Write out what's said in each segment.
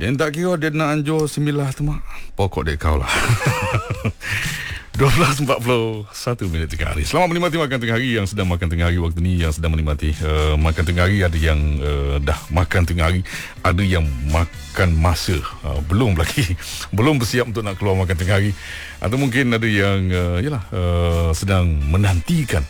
Dia tak kira dia nak anjur semilah tu mak. Pokok dia kau lah. 12.41 minit tengah hari. Selamat menikmati makan tengah hari. Yang sedang makan tengah hari waktu ni, yang sedang menikmati makan tengah hari. Ada yang dah makan tengah hari, ada yang makan masa, belum lagi, belum bersiap untuk nak keluar makan tengah hari. Atau mungkin ada yang sedang menantikan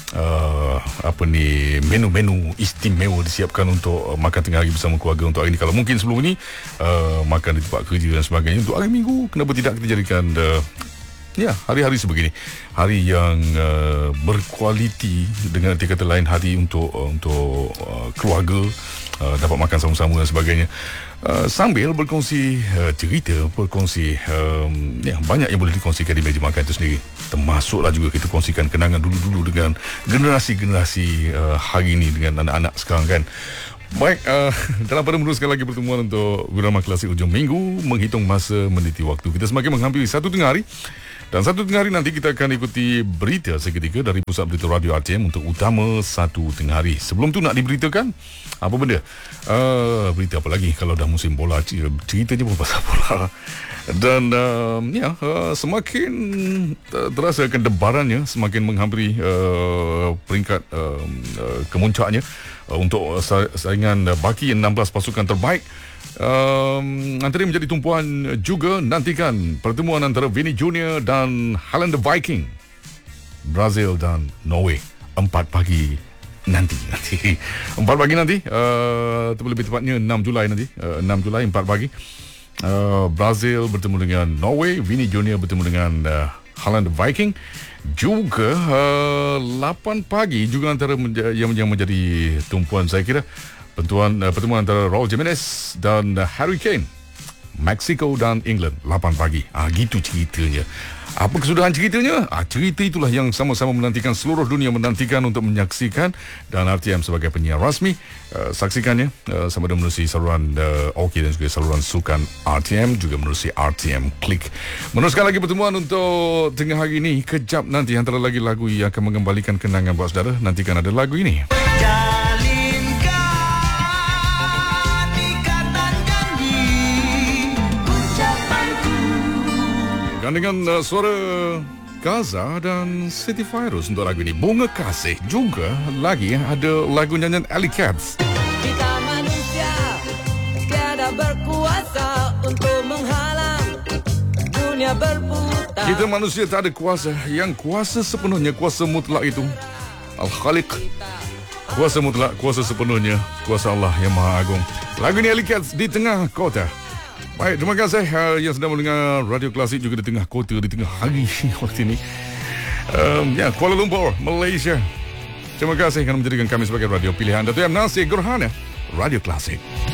menu-menu istimewa disiapkan untuk makan tengah hari bersama keluarga untuk hari ini. Kalau mungkin sebelum ini makan di tempat kerja dan sebagainya, untuk hari Minggu kenapa tidak kita jadikan hari-hari sebegini, hari yang berkualiti, dengan arti kata lain, hari untuk keluarga dapat makan sama-sama dan sebagainya, sambil berkongsi cerita, berkongsi banyak yang boleh dikongsikan di meja makan itu sendiri. Termasuklah juga kita kongsikan kenangan dulu-dulu dengan generasi-generasi hari ini, dengan anak-anak sekarang kan. Baik, dalam pada meneruskan lagi pertemuan untuk Wirama Klasik hujung minggu, menghitung masa, meniti waktu. Kita semakin menghampiri 1 tengah hari. Dan 1 tengah hari nanti kita akan ikuti berita seketika dari Pusat Berita Radio RTM untuk utama 1 tengah hari. Sebelum tu nak diberitakan apa benda? Berita apa lagi kalau dah musim bola, ceritanya pun pasal bola. Dan semakin terasa kedebarannya, semakin menghampiri peringkat kemuncaknya untuk saingan baki 16 pasukan terbaik. Antara menjadi tumpuan juga nantikan pertemuan antara Vini Junior dan Holland Viking, Brazil dan Norway 4 pagi nanti 4 pagi nanti, lebih tepatnya 6 Julai nanti, 6 Julai 4 pagi, Brazil bertemu dengan Norway, Vini Junior bertemu dengan Holland Viking. Juga 8 pagi juga antara yang menjadi tumpuan, saya kira pertemuan antara Raul Jimenez dan Harry Kane, Mexico dan England 8 pagi. Gitu ceritanya. Apa kesudahan ceritanya? Cerita itulah yang sama-sama menantikan, seluruh dunia menantikan untuk menyaksikan, dan RTM sebagai penyiar rasmi saksikannya sama ada menerusi saluran OK dan juga saluran sukan RTM, juga menerusi RTM Klik. Meneruskan lagi pertemuan untuk tengah hari ini. Kejap nanti antara lagi lagu yang akan mengembalikan kenangan buat saudara. Nantikan ada lagu ini. Dengan suara Gaza dan Siti Fairuz untuk lagu ini. Bunga Kasih. Juga lagi ada lagu nyanyian Alley Cats. Kita manusia tiada berkuasa untuk menghalang dunia berputar. Kita manusia tak ada kuasa. Yang kuasa sepenuhnya, kuasa mutlak itu Al-Khaliq. Kuasa mutlak, kuasa sepenuhnya, kuasa Allah yang Maha Agung. Lagu ini Alley Cats di tengah kota. Baik, terima kasih yang sedang mendengar Radio Klasik juga di tengah kota, di tengah hari waktu ini. Kuala Lumpur, Malaysia. Terima kasih kerana menjadikan kami sebagai radio pilihan. Dato' M. Nasir Gerhana, Radio Klasik.